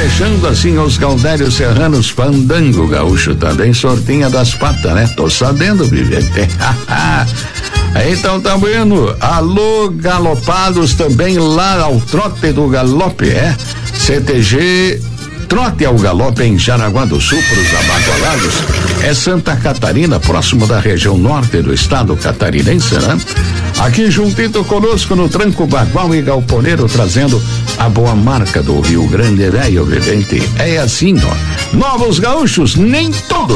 fechando assim os Gaudérios Serranos, Fandango Gaúcho também, sortinha das patas, né? Tô sabendo, Vivente. Então tá bueno. Alô, galopados também lá ao trote do galope, CTG Trote ao Galope em Jaraguá do Sul para os abagolados. É Santa Catarina, próximo da região norte do estado catarinense, né? Aqui juntito conosco no Tranco Bagual e Galponeiro, trazendo a boa marca do Rio Grande Velho, Vivente. É assim, ó. Novos gaúchos, nem todos